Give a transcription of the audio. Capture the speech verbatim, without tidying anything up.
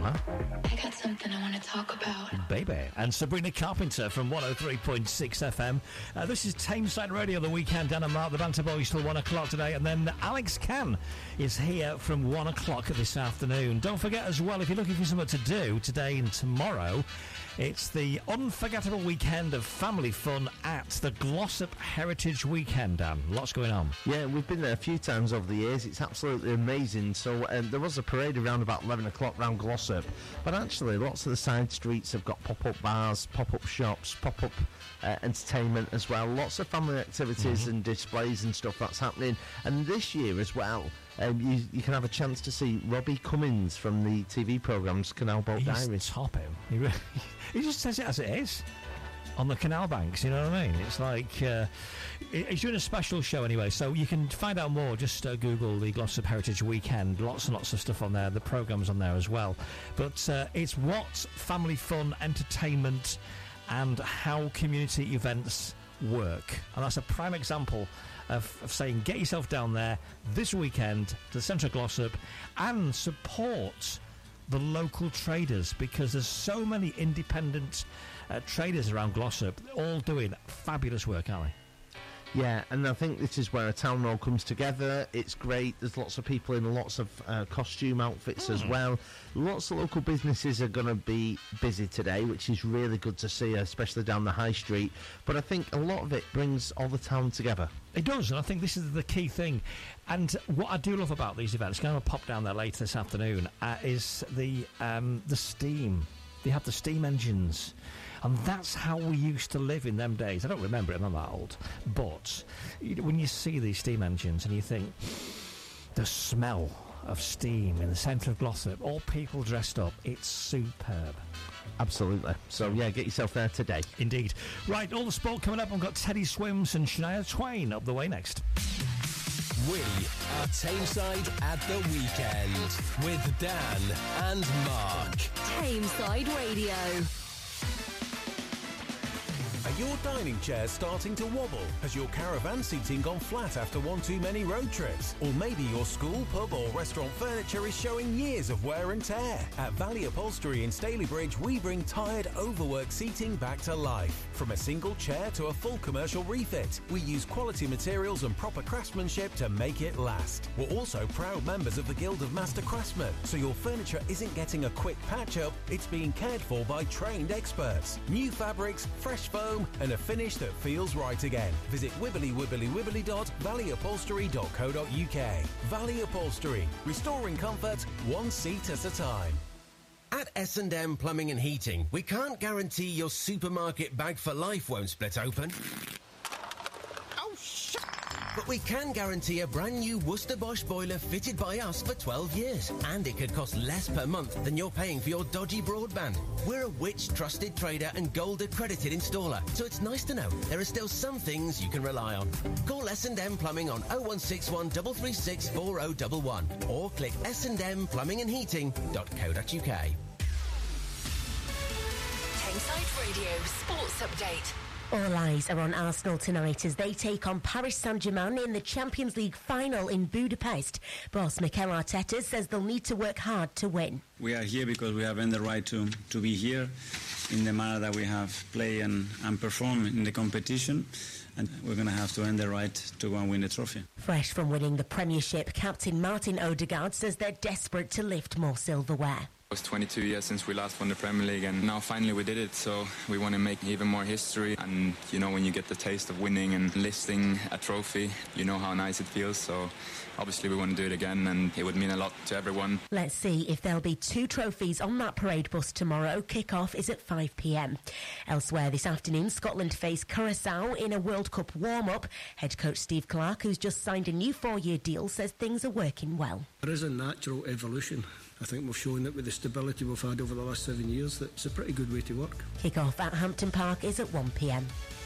huh? I got something I want to talk about. Baby. And Sabrina Carpenter from one oh three point six F M. Uh, this is Tameside Radio, the weekend. Dan and Mark, the Banter Boys, till one o'clock today. And then Alex Can is here from one o'clock this afternoon. Don't forget as well, if you're looking for something to do today and tomorrow, it's the unforgettable weekend of family fun at the Glossop Heritage Weekend, Dan. Lots going on. Yeah, we've been there a few times over the years. It's absolutely amazing. So um, there was a parade around about eleven o'clock round Glossop, but actually lots of the side streets have got pop-up bars, pop-up shops, pop-up uh, entertainment as well. Lots of family activities mm-hmm. and displays and stuff that's happening. And this year as well, Um, you, you can have a chance to see Robbie Cummins from the T V programmes Canal Boat He's Diaries. top him. He, really, he just says it as it is. On the canal banks, you know what I mean? It's like, uh, he's doing a special show anyway, so you can find out more. Just uh, Google the Glossop Heritage Weekend. Lots and lots of stuff on there. The programme's on there as well. But uh, it's what family fun, entertainment, and how community events work. And that's a prime example of, of saying, get yourself down there this weekend to the centre of Glossop and support the local traders, because there's so many independent uh, traders around Glossop, all doing fabulous work, aren't they? Yeah, and I think this is where a town roll comes together. It's great. There's lots of people in lots of uh, costume outfits mm. as well. Lots of local businesses are going to be busy today, which is really good to see, especially down the high street. But I think a lot of it brings all the town together. It does, and I think this is the key thing. And what I do love about these events, going to pop down there later this afternoon, uh, is the um, the steam. They have the steam engines. And that's how we used to live in them days. I don't remember it, I'm not that old. But you know, when you see these steam engines and you think, the smell of steam in the centre of Glossop, all people dressed up, it's superb. Absolutely. So, yeah, get yourself there today. Indeed. Right, all the sport coming up. We've got Teddy Swims and Shania Twain up the way next. We are Tameside at the weekend with Dan and Mark. Tameside Radio. Are your dining chairs starting to wobble? Has your caravan seating gone flat after one too many road trips? Or maybe your school, pub or restaurant furniture is showing years of wear and tear? At Valley Upholstery in Stalybridge, we bring tired, overworked seating back to life. From a single chair to a full commercial refit, we use quality materials and proper craftsmanship to make it last. We're also proud members of the Guild of Master Craftsmen, so your furniture isn't getting a quick patch-up, it's being cared for by trained experts. New fabrics, fresh foam, and a finish that feels right again. Visit wibbly wibbly wibbly dot valley upholstery dot co dot uk. Valley Upholstery, restoring comfort one seat at a time. At S and M Plumbing and Heating, we can't guarantee your supermarket bag for life won't split open. Oh, shit! But we can guarantee a brand new Worcester Bosch boiler fitted by us for twelve years. And it could cost less per month than you're paying for your dodgy broadband. We're a Which trusted trader and gold accredited installer, so it's nice to know there are still some things you can rely on. Call S and M Plumbing on oh one six one, three three six, four oh one one or click s and m plumbing and heating dot co dot uk. Tameside Radio Sports Update. All eyes are on Arsenal tonight as they take on Paris Saint-Germain in the Champions League final in Budapest. Boss Mikel Arteta says they'll need to work hard to win. We are here because we have earned the right to, to be here in the manner that we have played and, and performed in the competition. And we're going to have to earn the right to go and win the trophy. Fresh from winning the Premiership, captain Martin Odegaard says they're desperate to lift more silverware. It was twenty-two years since we last won the Premier League, and now finally we did it, so we want to make even more history. And you know, when you get the taste of winning and lifting a trophy, you know how nice it feels. So obviously we want to do it again, and it would mean a lot to everyone. Let's see if there'll be two trophies on that parade bus tomorrow. Kick-off is at five p.m. Elsewhere this afternoon, Scotland face Curaçao in a World Cup warm-up. Head coach Steve Clarke, who's just signed a new four-year deal, says things are working well. There is a natural evolution. I think we've shown that with the stability we've had over the last seven years, that it's a pretty good way to work. Kick-off at Hampton Park is at one p.m.